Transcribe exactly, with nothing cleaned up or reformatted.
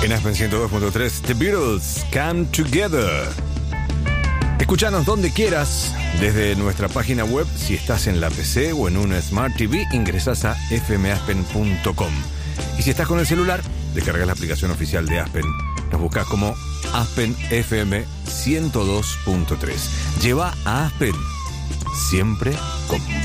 En Aspen ciento dos punto tres, The Beatles, Come Together. Escúchanos donde quieras, desde nuestra página web. Si estás en la P C o en una Smart T V, ingresas a f m aspen punto com. Y si estás con el celular, descargas la aplicación oficial de Aspen. Nos buscas como Aspen F M ciento dos punto tres. Lleva a Aspen siempre con